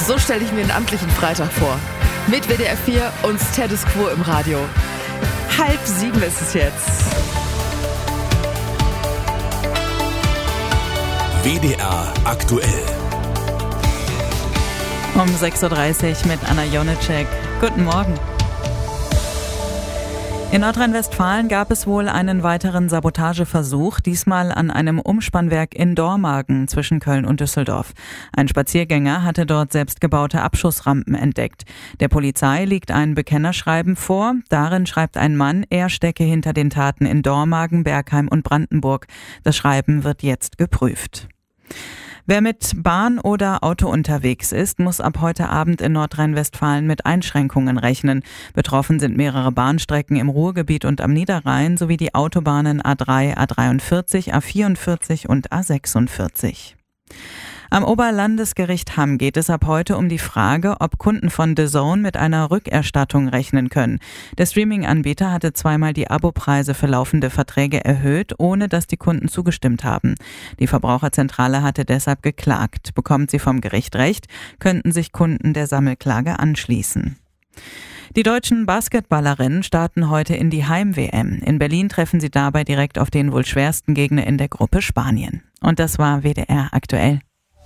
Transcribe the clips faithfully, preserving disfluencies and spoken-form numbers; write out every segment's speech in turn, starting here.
So stelle ich mir einen amtlichen Freitag vor. Mit W D R vier und Status Quo im Radio. Halb sieben ist es jetzt. W D R aktuell. Um sechs Uhr dreißig mit Anna Jonitschek. Guten Morgen. In Nordrhein-Westfalen gab es wohl einen weiteren Sabotageversuch, diesmal an einem Umspannwerk in Dormagen zwischen Köln und Düsseldorf. Ein Spaziergänger hatte dort selbstgebaute Abschussrampen entdeckt. Der Polizei liegt ein Bekennerschreiben vor. Darin schreibt ein Mann, er stecke hinter den Taten in Dormagen, Bergheim und Brandenburg. Das Schreiben wird jetzt geprüft. Wer mit Bahn oder Auto unterwegs ist, muss ab heute Abend in Nordrhein-Westfalen mit Einschränkungen rechnen. Betroffen sind mehrere Bahnstrecken im Ruhrgebiet und am Niederrhein sowie die Autobahnen A drei, A dreiundvierzig, A vierundvierzig und A sechsundvierzig. Am Oberlandesgericht Hamm geht es ab heute um die Frage, ob Kunden von D A Z N mit einer Rückerstattung rechnen können. Der Streaming-Anbieter hatte zweimal die Abopreise für laufende Verträge erhöht, ohne dass die Kunden zugestimmt haben. Die Verbraucherzentrale hatte deshalb geklagt. Bekommt sie vom Gericht Recht, könnten sich Kunden der Sammelklage anschließen. Die deutschen Basketballerinnen starten heute in die Heim-W M. In Berlin treffen sie dabei direkt auf den wohl schwersten Gegner in der Gruppe, Spanien. Und das war W D R aktuell.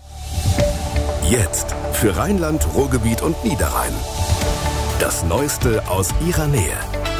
Jetzt für Rheinland, Ruhrgebiet und Niederrhein. Das Neueste aus ihrer Nähe.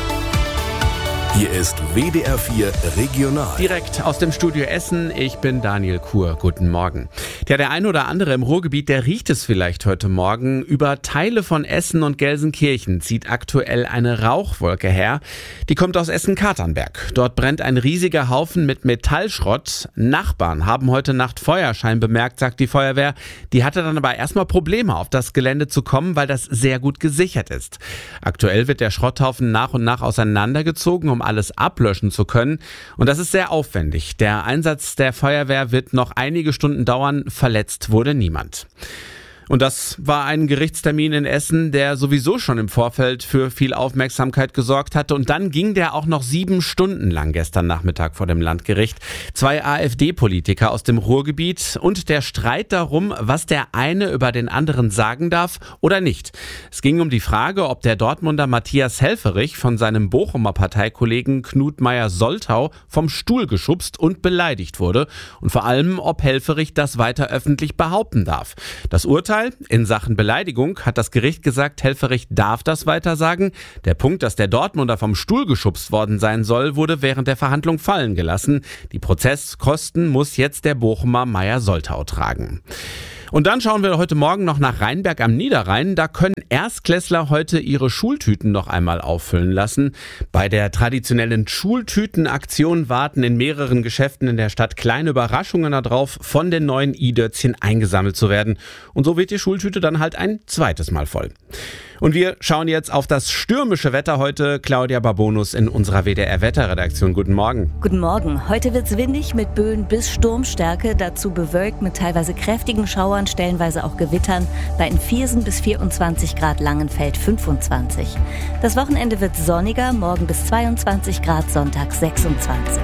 Hier ist W D R vier Regional. Direkt aus dem Studio Essen, ich bin Daniel Kuhr. Guten Morgen. Ja, der ein oder andere im Ruhrgebiet, der riecht es vielleicht heute Morgen. Über Teile von Essen und Gelsenkirchen zieht aktuell eine Rauchwolke her. Die kommt aus Essen-Katernberg. Dort brennt ein riesiger Haufen mit Metallschrott. Nachbarn haben heute Nacht Feuerschein bemerkt, sagt die Feuerwehr. Die hatte dann aber erstmal Probleme, auf das Gelände zu kommen, weil das sehr gut gesichert ist. Aktuell wird der Schrotthaufen nach und nach auseinandergezogen, um alles ablöschen zu können. Und das ist sehr aufwendig. Der Einsatz der Feuerwehr wird noch einige Stunden dauern. Verletzt wurde niemand. Und das war ein Gerichtstermin in Essen, der sowieso schon im Vorfeld für viel Aufmerksamkeit gesorgt hatte. Und dann ging der auch noch sieben Stunden lang gestern Nachmittag vor dem Landgericht. Zwei AfD-Politiker aus dem Ruhrgebiet und der Streit darum, was der eine über den anderen sagen darf oder nicht. Es ging um die Frage, ob der Dortmunder Matthias Helfferich von seinem Bochumer Parteikollegen Knut Meyer-Soltau vom Stuhl geschubst und beleidigt wurde. Und vor allem, ob Helfferich das weiter öffentlich behaupten darf. Das Urteil in Sachen Beleidigung hat das Gericht gesagt, Helfferich darf das weiter sagen. Der Punkt, dass der Dortmunder vom Stuhl geschubst worden sein soll, wurde während der Verhandlung fallen gelassen. Die Prozesskosten muss jetzt der Bochumer Meyer-Soltau tragen. Und dann schauen wir heute Morgen noch nach Rheinberg am Niederrhein. Da können Erstklässler heute ihre Schultüten noch einmal auffüllen lassen. Bei der traditionellen Schultütenaktion warten in mehreren Geschäften in der Stadt kleine Überraschungen darauf, von den neuen i-Dötzchen eingesammelt zu werden. Und so wird die Schultüte dann halt ein zweites Mal voll. Und wir schauen jetzt auf das stürmische Wetter heute. Claudia Babonus in unserer W D R-Wetterredaktion. Guten Morgen. Guten Morgen. Heute wird's windig mit Böen bis Sturmstärke, dazu bewölkt mit teilweise kräftigen Schauern, stellenweise auch Gewittern. Bei in Viersen bis vierundzwanzig Grad, Langenfeld fünfundzwanzig. Das Wochenende wird sonniger, morgen bis zweiundzwanzig Grad, Sonntag sechsundzwanzig.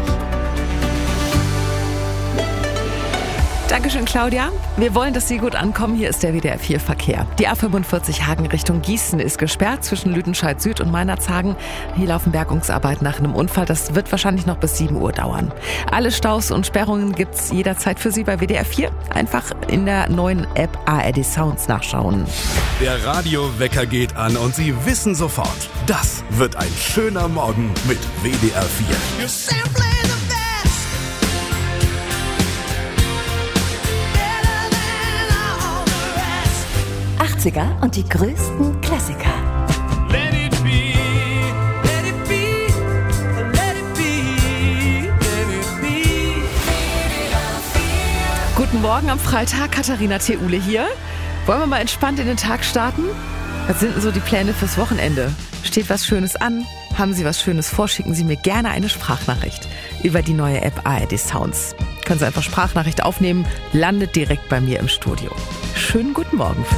Dankeschön, Claudia. Wir wollen, dass Sie gut ankommen. Hier ist der W D R vier Verkehr. Die A fünfundvierzig Hagen Richtung Gießen ist gesperrt zwischen Lüdenscheid Süd und Meinerzhagen. Hier laufen Bergungsarbeiten nach einem Unfall. Das wird wahrscheinlich noch bis sieben Uhr dauern. Alle Staus und Sperrungen gibt's jederzeit für Sie bei W D R vier. Einfach in der neuen App A R D Sounds nachschauen. Der Radiowecker geht an und Sie wissen sofort, das wird ein schöner Morgen mit W D R vier. achtziger und die größten Klassiker. Let it be, let it be, let it be, let it be. Guten Morgen am Freitag, Katharina Theule hier. Wollen wir mal entspannt in den Tag starten? Was sind denn so die Pläne fürs Wochenende? Steht was Schönes an? Haben Sie was Schönes vor? Schicken Sie mir gerne eine Sprachnachricht über die neue App A R D Sounds. Können Sie einfach Sprachnachricht aufnehmen, landet direkt bei mir im Studio. Schönen guten Morgen.